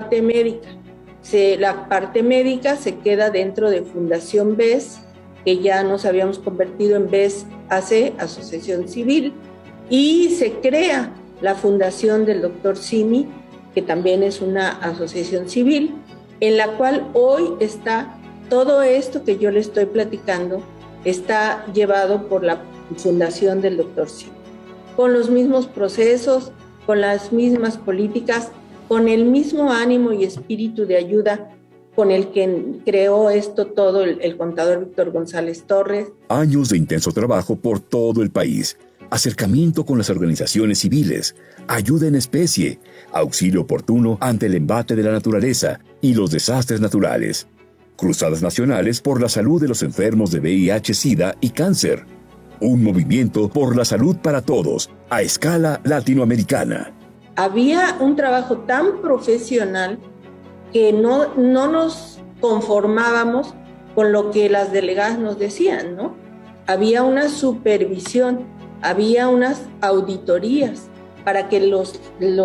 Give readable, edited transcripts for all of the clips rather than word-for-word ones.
parte médica. La parte médica se queda dentro de Fundación BES, que ya nos habíamos convertido en BES AC, Asociación Civil, y se crea la fundación del doctor Simi, que también es una asociación civil, en la cual hoy está todo esto que yo le estoy platicando, está llevado por la fundación del doctor Simi, con los mismos procesos, con las mismas políticas, con el mismo ánimo y espíritu de ayuda con el que creó esto todo el contador Víctor González Torres. Años de intenso trabajo por todo el país, acercamiento con las organizaciones civiles, ayuda en especie, auxilio oportuno ante el embate de la naturaleza y los desastres naturales, cruzadas nacionales por la salud de los enfermos de VIH, SIDA y cáncer, un movimiento por la salud para todos a escala latinoamericana. Había un trabajo tan profesional que no nos conformábamos con lo que las delegadas nos decían, ¿no? Había una supervisión, había unas auditorías para que los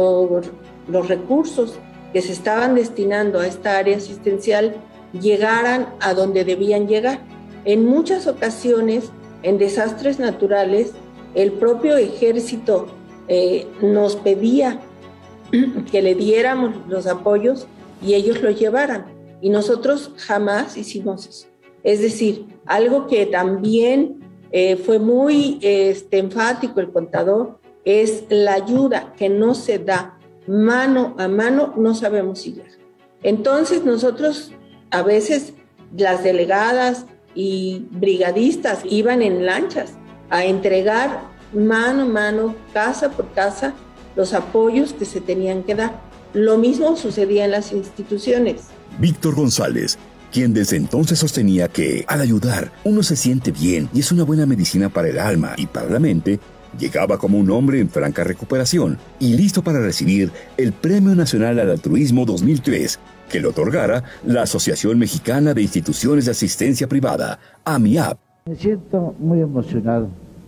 recursos que se estaban destinando a esta área asistencial llegaran a donde debían llegar. En muchas ocasiones, en desastres naturales, el propio ejército nos pedía que le diéramos los apoyos y ellos lo llevaran. Y nosotros jamás hicimos eso. Es decir, algo que también fue muy enfático el contador es la ayuda que no se da mano a mano, no sabemos si llega. Entonces nosotros a veces las delegadas y brigadistas iban en lanchas a entregar mano a mano, casa por casa, los apoyos que se tenían que dar. Lo mismo sucedía en las instituciones. Víctor González, quien desde entonces sostenía que, al ayudar, uno se siente bien y es una buena medicina para el alma y para la mente, llegaba como un hombre en franca recuperación y listo para recibir el Premio Nacional al Altruismo 2003, que le otorgara la Asociación Mexicana de Instituciones de Asistencia Privada, AMIAP. Me siento muy emocionado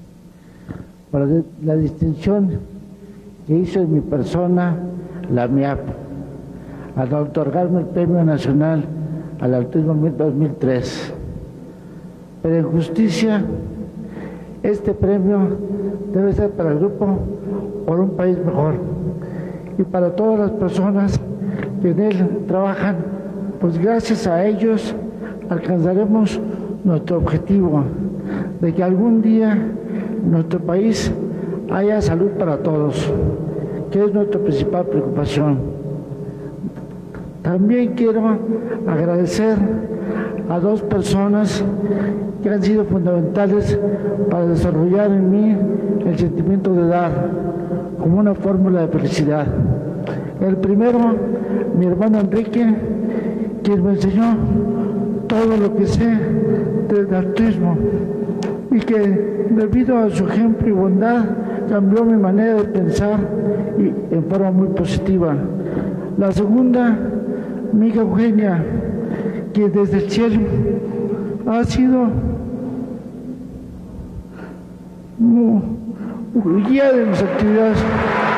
por la distinción que hizo en mi persona la AMIAP al otorgarme el Premio Nacional al Altruismo 2003. Pero en justicia, este premio debe ser para el grupo por un país mejor y para todas las personas que en él trabajan, pues gracias a ellos alcanzaremos nuestro objetivo de que algún día en nuestro país haya salud para todos, que es nuestra principal preocupación. También quiero agradecer a dos personas que han sido fundamentales para desarrollar en mí el sentimiento de dar como una fórmula de felicidad. El primero, mi hermano Enrique, quien me enseñó todo lo que sé del altruismo y que debido a su ejemplo y bondad cambió mi manera de pensar y en forma muy positiva. La segunda, mi hija Eugenia, que desde el cielo ha sido guía de mis actividades.